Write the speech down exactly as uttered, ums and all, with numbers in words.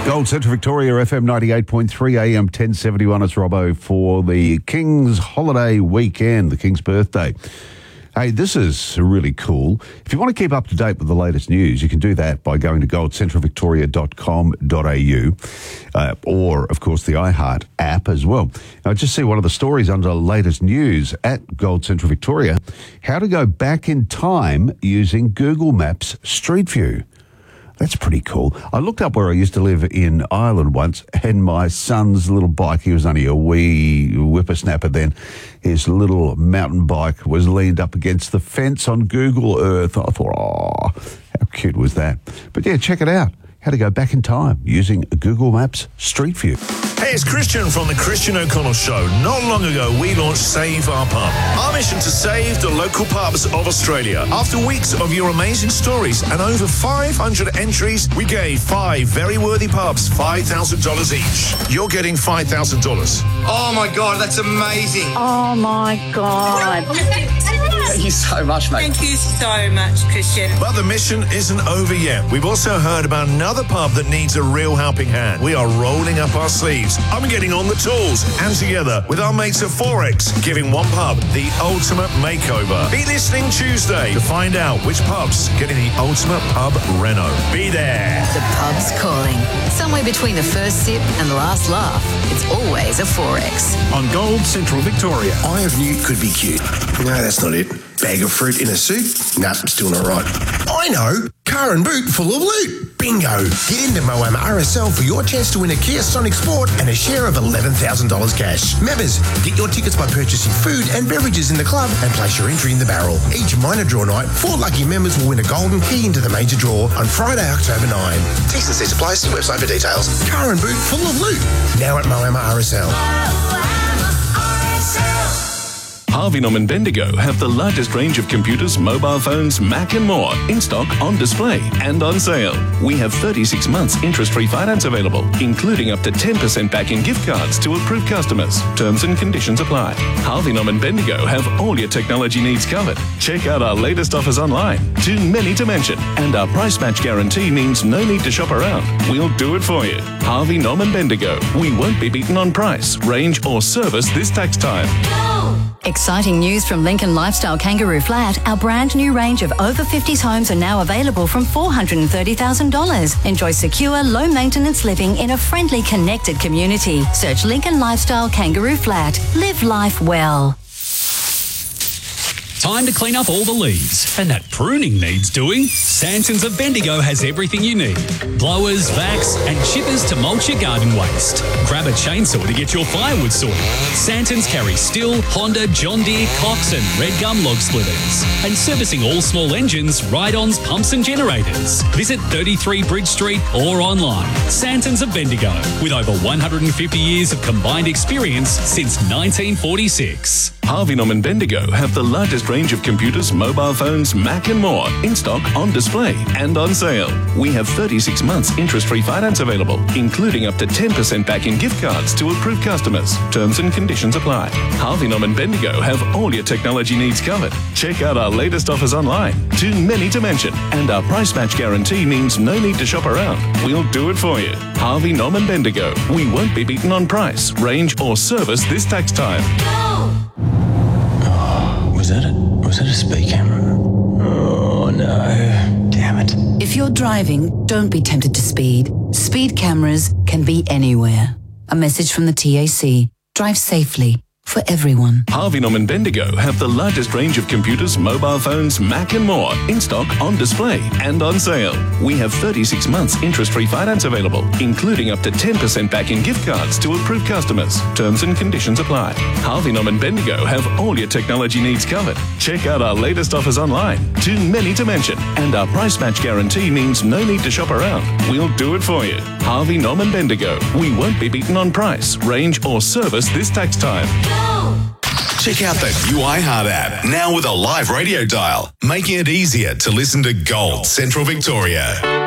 Gold Central Victoria, F M ninety-eight point three, A M ten seventy-one. It's Robbo for the King's holiday weekend, the King's birthday. Hey, this is really cool. If you want to keep up to date with the latest news, you can do that by going to gold central victoria dot com dot a u uh, or, of course, the iHeart app as well. Now, just see one of the stories under the latest news at Gold Central Victoria, how to go back in time using Google Maps Street View. That's pretty cool. I looked up where I used to live in Ireland once, and my son's little bike, he was only a wee whippersnapper then, his little mountain bike was leaned up against the fence on Google Earth. I thought, oh, how cute was that? But yeah, check it out. How to go back in time using Google Maps Street View. Hey, it's Christian from The Christian O'Connell Show. Not long ago, we launched Save Our Pub. Our mission to save the local pubs of Australia. After weeks of your amazing stories and over five hundred entries, we gave five very worthy pubs five thousand dollars each. You're getting five thousand dollars. Oh, my God, that's amazing. Oh, my God. Thank you so much, mate. Thank you so much, Christian. But the mission isn't over yet. We've also heard about another pub that needs a real helping hand. We are rolling up our sleeves. I'm getting on the tools, and together with our mates at Forex, giving one pub the ultimate makeover. Be listening Tuesday to find out which pub's getting the ultimate pub reno. Be there. The pub's calling. Somewhere between the first sip and the last laugh, it's always a Forex. On Gold Central Victoria. Eye of Newt could be cute. No, that's not it. Bag of fruit in a suit? Nah, still not right. I know. Car and boot full of loot. Bingo. Get into Moama R S L for your chance to win a Kia Sonic Sport and a share of eleven thousand dollars cash. Members, get your tickets by purchasing food and beverages in the club and place your entry in the barrel. Each minor draw night, four lucky members will win a golden key into the major draw on Friday, October ninth. T's and C's apply. See website for details. Car and boot full of loot. Now at Moama R S L. Harvey Norman Bendigo have the largest range of computers, mobile phones, Mac and more in stock, on display and on sale. We have thirty-six months interest-free finance available, including up to ten percent back in gift cards to approved customers. Terms and conditions apply. Harvey Norman Bendigo have all your technology needs covered. Check out our latest offers online. Too many to mention. And our price match guarantee means no need to shop around. We'll do it for you. Harvey Norman Bendigo. We won't be beaten on price, range or service this tax time. Exciting news from Lincoln Lifestyle Kangaroo Flat. Our brand new range of over fifties homes are now available from four hundred thirty thousand dollars. Enjoy secure, low maintenance living in a friendly, connected community. Search Lincoln Lifestyle Kangaroo Flat. Live life well. Time to clean up all the leaves. And that pruning needs doing. Santons of Bendigo has everything you need. Blowers, vacs, and chippers to mulch your garden waste. Grab a chainsaw to get your firewood sorted. Santons carry Stihl, Honda, John Deere, Cox, and Red Gum log splitters. And servicing all small engines, ride-ons, pumps, and generators. Visit thirty-three Bridge Street or online. Santons of Bendigo, with over one hundred fifty years of combined experience since nineteen forty-six. Harvey Norman Bendigo have the largest range of computers, mobile phones, Mac and more in stock, on display and on sale. We have thirty-six months interest-free finance available, including up to ten percent back in gift cards to approved customers. Terms and conditions apply. Harvey Norman Bendigo have all your technology needs covered. Check out our latest offers online. Too many to mention. And our price match guarantee means no need to shop around. We'll do it for you. Harvey Norman Bendigo. We won't be beaten on price, range or service this tax time. Was that a, was that a speed camera? Oh, no. Damn it. If you're driving, don't be tempted to speed. Speed cameras can be anywhere. A message from the T A C. Drive safely. For everyone. Harvey Norman Bendigo have the largest range of computers, mobile phones, Mac and more in stock, on display and on sale. We have thirty-six months interest-free finance available, including up to ten percent back in gift cards to approved customers. Terms and conditions apply. Harvey Norman Bendigo have all your technology needs covered. Check out our latest offers online. Too many to mention. And our price match guarantee means no need to shop around. We'll do it for you. Harvey Norman Bendigo. We won't be beaten on price, range or service this tax time. Check out the new iHeart app, now with a live radio dial, making it easier to listen to Gold Central Victoria.